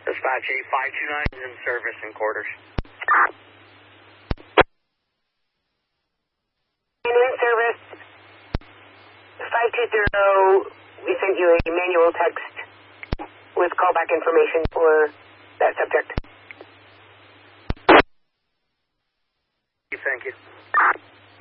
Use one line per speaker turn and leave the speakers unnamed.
Dispatch 8529 is in service in quarters.
In service 520, we sent you a manual text with callback information for that subject.
Thank you.